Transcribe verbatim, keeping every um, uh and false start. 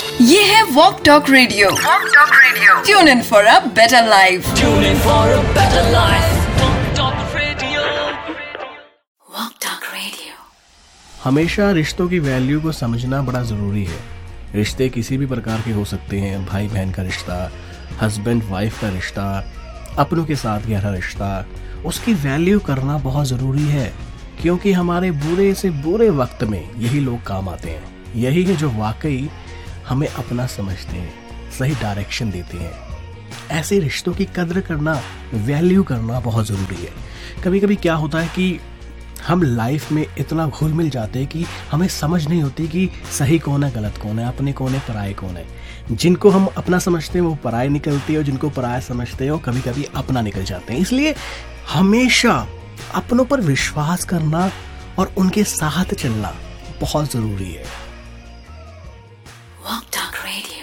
ये है walk talk radio. Walk talk radio tune in for a better life. Tune in for a better life. Walk talk radio. Walk talk radio. हमेशा रिश्तों की value को समझना बड़ा ज़रूरी है। रिश्ते किसी भी प्रकार के हो सकते हैं, भाई बहन का रिश्ता, हस्बैंड वाइफ का रिश्ता, अपनों के साथ गहरा रिश्ता, उसकी वैल्यू करना बहुत ज़रूरी है, क्योंकि हमारे बुरे से बुरे वक्त में यही लोग काम आते हैं। यही है जो वाकई हमें अपना समझते हैं, सही डायरेक्शन देते हैं। ऐसे रिश्तों की कद्र करना, वैल्यू करना बहुत ज़रूरी है। कभी कभी क्या होता है कि हम लाइफ में इतना घुल मिल जाते हैं कि हमें समझ नहीं होती कि सही कौन है, गलत कौन है, अपने कौन है, पराये कौन है। जिनको हम अपना समझते हैं वो पराये निकलते हैं, और जिनको पराया समझते हैं वो कभी कभी अपना निकल जाते हैं। इसलिए हमेशा अपनों पर विश्वास करना और उनके साथ चलना बहुत ज़रूरी है।